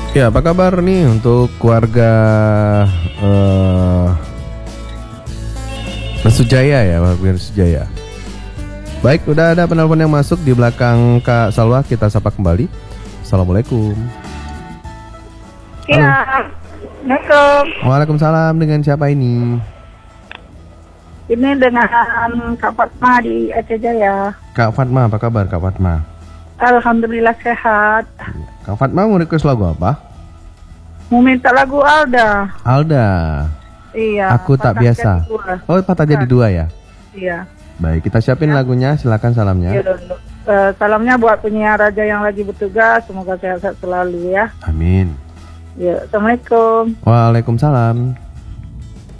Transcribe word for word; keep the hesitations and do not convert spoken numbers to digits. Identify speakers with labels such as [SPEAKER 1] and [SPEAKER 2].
[SPEAKER 1] Ya, apa kabar nih untuk keluarga uh, Sujaya ya, warga Sujaya. Baik, udah ada penelpon yang masuk di belakang Kak Salwa, kita sapa kembali. Assalamualaikum.
[SPEAKER 2] Iya. Assalamualaikum.
[SPEAKER 1] Waalaikumsalam, dengan siapa ini?
[SPEAKER 2] Ini dengan Kak Fatma di Aceh Jaya.
[SPEAKER 1] Kak Fatma, apa kabar Kak Fatma?
[SPEAKER 2] Alhamdulillah sehat.
[SPEAKER 1] Kak Fatma mau request lagu apa?
[SPEAKER 2] Mau minta lagu Alda.
[SPEAKER 1] Alda.
[SPEAKER 2] Iya.
[SPEAKER 1] Aku tak
[SPEAKER 2] Patah
[SPEAKER 1] biasa.
[SPEAKER 2] Jadi Dua.
[SPEAKER 1] Oh, patah jadi dua ya?
[SPEAKER 2] Iya.
[SPEAKER 1] Baik, kita siapin
[SPEAKER 2] Ya.
[SPEAKER 1] lagunya, silakan salamnya.
[SPEAKER 2] Iya, uh, salamnya buat penyiar raja yang lagi bertugas, semoga sehat-sehat selalu ya.
[SPEAKER 1] Amin.
[SPEAKER 2] Ya, Assalamualaikum.
[SPEAKER 1] Waalaikumsalam.